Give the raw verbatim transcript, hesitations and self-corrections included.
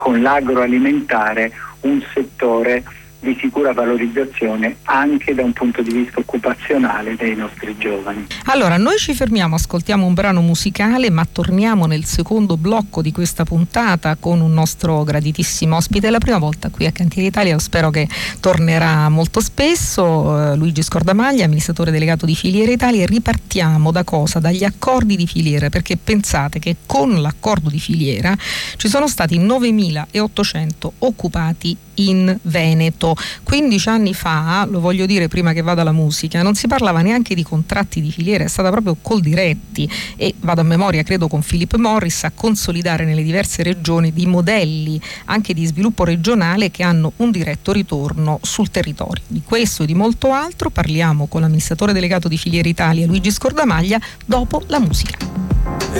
con l'agroalimentare un settore di sicura valorizzazione anche da un punto di vista occupazionale dei nostri giovani. Allora, noi ci fermiamo, ascoltiamo un brano musicale, ma torniamo nel secondo blocco di questa puntata con un nostro graditissimo ospite. È la prima volta qui a Cantieri Italia, spero che tornerà molto spesso. eh, Luigi Scordamaglia, amministratore delegato di Filiere Italia. E ripartiamo da cosa? Dagli accordi di filiera, perché pensate che con l'accordo di filiera ci sono stati novemilaottocento occupati in Veneto. quindici anni fa, lo voglio dire prima che vada la musica, non si parlava neanche di contratti di filiera, è stata proprio Coldiretti, e vado a memoria, credo con Philip Morris, a consolidare nelle diverse regioni di modelli anche di sviluppo regionale che hanno un diretto ritorno sul territorio. Di questo e di molto altro parliamo con l'amministratore delegato di Filiere Italia Luigi Scordamaglia dopo la musica.